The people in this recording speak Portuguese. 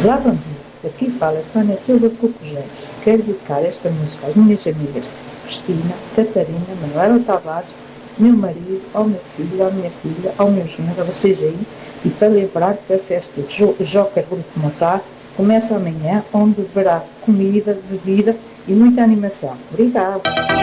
Olá, bom dia. Aqui fala Sónia Silva Cocujé. Quero dedicar esta música às minhas amigas Cristina, Catarina, Manuela Tavares, meu marido, ao meu filho, à minha filha, ao meu genro, a vocês aí, e para lembrar que a festa do Joker Grupo Motar começa amanhã, onde haverá comida, bebida e muita animação. Obrigada!